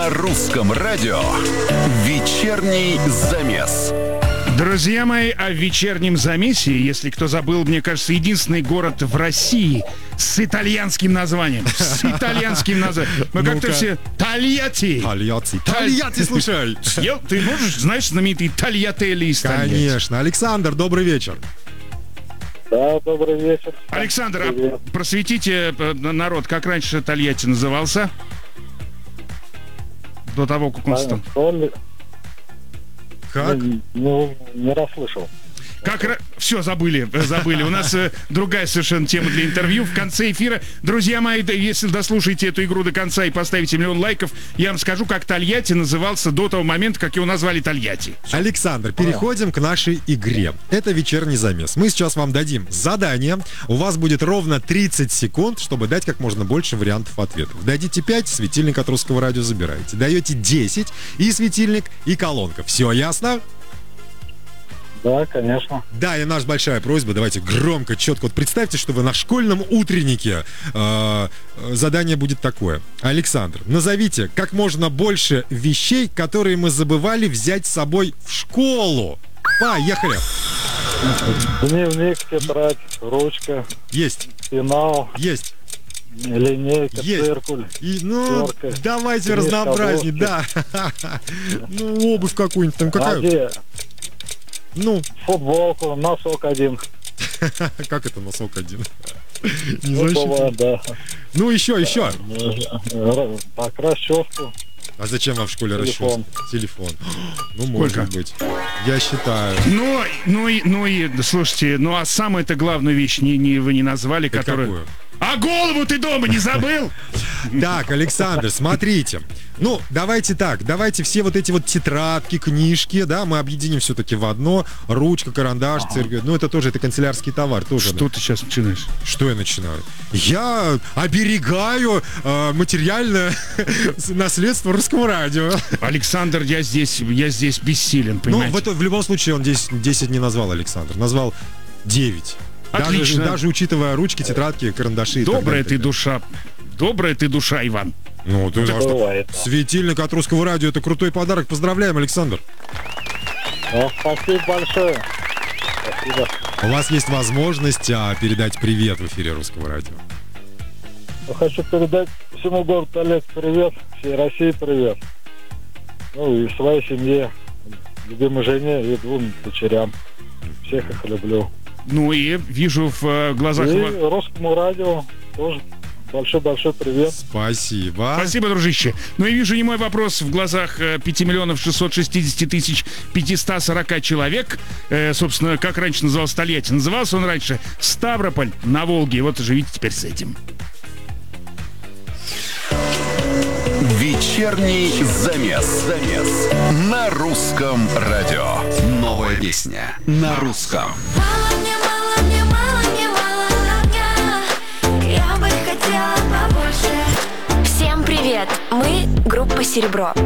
На русском радио «Вечерний замес». Друзья мои, о вечернем замесе, если кто забыл, мне кажется, единственный город в России с итальянским названием. С итальянским названием. Мы как-то все... Тольятти! Тольятти, слушай! Ты можешь, знаешь, знаменитый Тольяттелли из Тольятти? Конечно. Александр, добрый вечер. Да, добрый вечер. Александр, а просветите народ, как раньше Тольятти назывался? До того, как он стал. Как? Не расслышал. Все, забыли. У нас другая совершенно тема для интервью. В конце эфира, друзья мои, если дослушаете эту игру до конца и поставите 1 000 000 лайков, я вам скажу, как Тольятти назывался до того момента, как его назвали Тольятти. Александр, переходим к нашей игре. Это вечерний замес. Мы сейчас вам дадим задание. У вас будет ровно 30 секунд, чтобы дать как можно больше вариантов ответов. Дадите 5, светильник от русского радио забираете. Даете 10, и светильник, и колонка. Все ясно? Да, конечно. Да, и наша большая просьба, давайте громко, четко. Вот представьте, что вы на школьном утреннике. Задание будет такое. Александр, назовите как можно больше вещей, которые мы забывали взять с собой в школу. Поехали. Дневник, тетрадь, ручка. Есть. Пенал. Есть. Линейка, Есть. циркуль. Давайте книжка, разнообразнее, да. Ну, обувь какую-нибудь там, какая? Футболку, носок один. Как это носок один? Бывает, да. Ну, еще. Так, расческу. А зачем вам в школе расческа? Телефон. Ну, Сколько? может быть. Я считаю. Слушайте, а самую-то главную вещь вы не назвали, которую... Какую? А голову ты дома не забыл? Так, Александр, смотрите. Ну, давайте так, давайте все вот эти вот тетрадки, книжки, да, мы объединим все-таки в одно. Ручка, карандаш, цирк. Ну, это канцелярский товар. Тоже, Что ты сейчас начинаешь? Что я начинаю? Я оберегаю материальное наследство русского радио. Александр, я здесь бессилен, понимаете? Ну, в любом случае он 10 не назвал, Александр. Назвал 9. Отлично. Даже учитывая ручки, тетрадки, карандаши. Добрая ты душа, Иван. Ну, ты знаешь, что Бывает. светильник от русского радио — это крутой подарок. Поздравляем, Александр. Спасибо большое. Спасибо. У вас есть возможность передать привет в эфире русского радио. Хочу передать всему городу Тольятти привет, всей России привет. Ну и своей семье, любимой жене и 2 дочерям. Всех их люблю. Ну и вижу в глазах... И русскому радио тоже большой-большой привет. Спасибо. Спасибо, дружище. Ну и вижу немой вопрос в глазах 5 660 540 человек. Собственно, как раньше назывался Тольятти? Назывался он раньше Ставрополь на Волге. И вот живите теперь с этим. Вечерний замес. На русском радио. Новая песня на русском. Всем привет! Мы группа «Серебро».